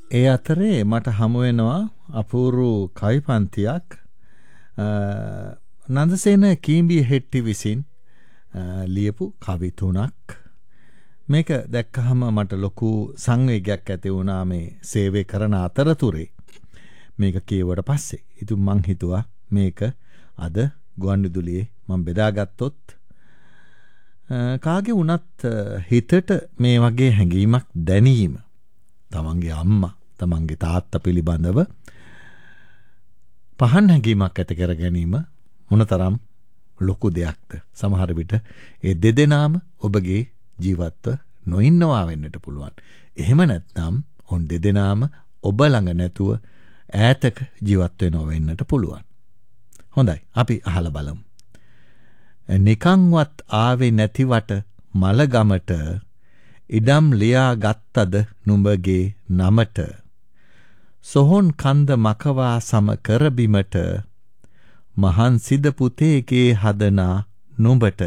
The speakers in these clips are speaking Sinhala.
ඒ අතරේ මට හමු වෙනවා අපූර්ව කවි පන්තියක් නන්දසේන කීම්බිය හෙට්ටි විසින් ලියපු කවි තුනක්. මේක දැක්කහම මට ලොකු සංවේගයක් ඇති වුණා මේ සේවය කරන අතරතුරේ. මේක කියවට පස්සේ. ඉතින් මං හිතුවා මේක අද ගුවන්විදුලියේ මම බෙදාගත්තොත් කාගේ වුණත් හිතට මේ වගේ හැඟීමක් දැනීම තමන්ගේ අම්මා තමන්ගේ තාත්තා පිළිබඳව පහන් හැඟීමක් ඇති කර ගැනීම මොනතරම් ලොකු දෙයක්ද. සමහර විට ඒ දෙදෙනාම ඔබගේ ජීවත්ව නොඉන්නවා වෙන්නට පුළුවන්. එහෙම නැත්නම් ඔවුන් දෙදෙනාම ඔබ ළඟ නැතුව ඈතක ජීවත් වෙනවා වෙන්නට පුළුවන්. හොඳයි අපි අහලා බලමු. නිකන්වත් ආවේ නැතිවට මලගමට ඉඩම් ලියා ගත්තද නුඹගේ නමට සොහොන් කන්ද මකවා සම කරබිමට මහන්සිද පුතේගේ හදනා නුඹට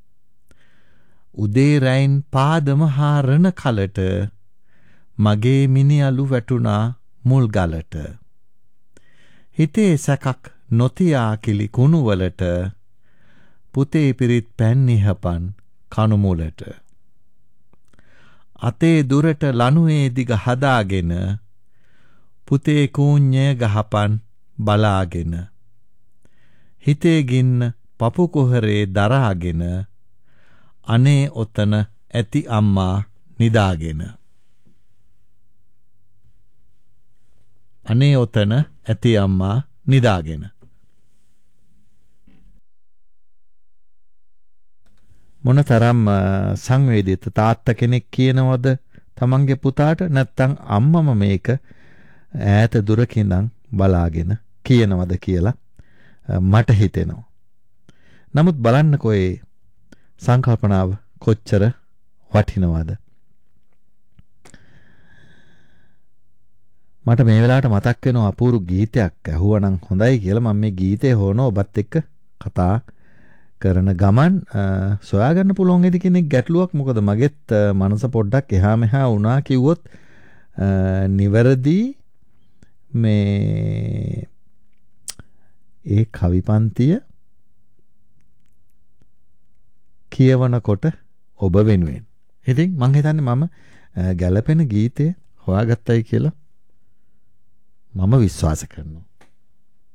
උදේ රැයින් පාදම හාරන කලට මගේ මිනිඅලු වැටුණා මුල් ගලට හිතේ සැකක් නොතියා කිලි කුණුවලට පුතේ පිරිත් පැන්නිහපන් කනුමුලට අතේ දුරට ලනුවේ දිග හදාගෙන පුතේ කූඤ්ඤය ගහපන් බලාගෙන හිතේ ගින්න පපු කුහරේ දරාගෙන අනේ ඔතන ඇති අම්මා නිදාගෙන අනේ ඔතන ඇති අම්මා නිදාගෙන මොනතරම් සංවේදීත තාත්තා කෙනෙක් කියනවද තමන්ගේ පුතාට නැත්නම් අම්මම මේක ඈත දුරකින්නම් බලාගෙන කියනවද කියලා මට හිතෙනවා. නමුත් බලන්නකෝ ඒ සංකල්පනාව කොච්චර වටිනවද. මට මේ වෙලාවට මතක් වෙනවා අපූර්ව ගීතයක් ඇහුවනම් හොඳයි කියලා. මම මේ ගීතේ හොන ඔබත් එක්ක කතා කරන ගමන් සොයාගන්න පුළුවන් ඉද කෙනෙක් ගැටලුවක්. මොකද මගෙත් මනස පොඩ්ඩක් එහා මෙහා වුණා කිව්වොත් නිවැරදි මේ ඒ කවිපන්තිය කියවනකොට ඔබ වෙනුවෙන්. ඉතින් මං හිතන්නේ මම ගැළපෙන ගීතය හොයාගත්තයි කියලා මම විශ්වාස කරනවා.